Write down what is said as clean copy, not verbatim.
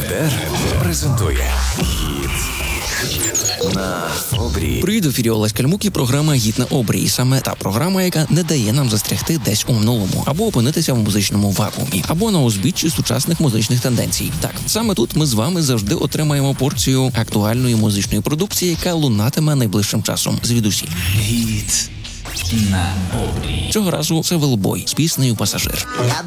Етер презентує «Гід на обрії». Привіт, в ефірі Олесь Кальмук і програма «Гід на обрії». Саме та програма, яка не дає нам застрягти десь у минулому, або опинитися в музичному вакуумі, або на узбіччі сучасних музичних тенденцій. Так, саме тут ми з вами завжди отримаємо порцію актуальної музичної продукції, яка лунатиме найближчим часом звідусіль. «Гід на обрії». Цього разу це Велбой з піснею «Пасажир». Я